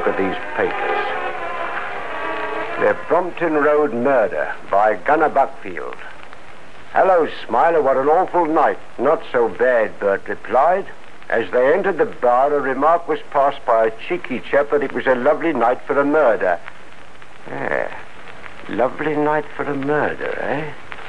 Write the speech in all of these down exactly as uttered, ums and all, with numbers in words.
look at these papers. The Brompton Road Murder by Gunner Buckfield. Hello, Smiler, what an awful night. Not so bad, Bert replied. As they entered the bar, a remark was passed by a cheeky chap that it was a lovely night for a murder. Yeah, lovely night for a murder, eh?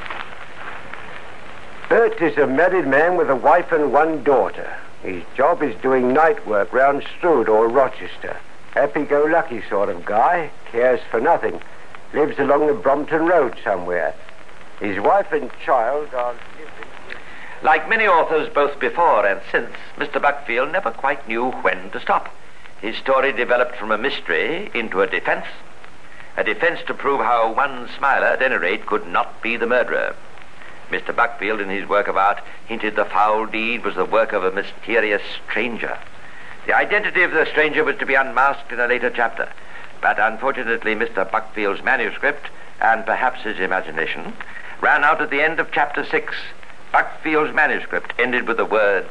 Bert is a married man with a wife and one daughter. His job is doing night work round Strood or Rochester. Happy-go-lucky sort of guy, cares for nothing. Lives along the Brompton Road somewhere. His wife and child are living... Like many authors both before and since, Mister Buckfield never quite knew when to stop. His story developed from a mystery into a defense. A defense to prove how one Smiler, at any rate, could not be the murderer. Mister Buckfield, in his work of art, hinted the foul deed was the work of a mysterious stranger. The identity of the stranger was to be unmasked in a later chapter. But unfortunately, Mister Buckfield's manuscript, and perhaps his imagination, ran out at the end of chapter six. Buckfield's manuscript ended with the words...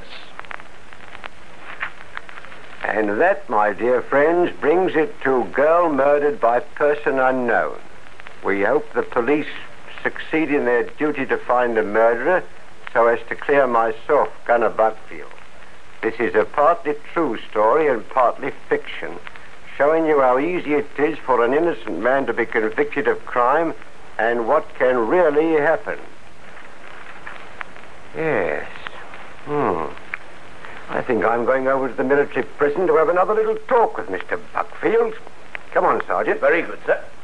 And that, my dear friends, brings it to girl murdered by person unknown. We hope the police succeed in their duty to find the murderer so as to clear myself, Gunner Buckfield. This is a partly true story and partly fiction, showing you how easy it is for an innocent man to be convicted of crime and what can really happen. Yes. Hmm. I think I'm going over to the military prison to have another little talk with Mister Buckfield. Come on, Sergeant. Very good, sir.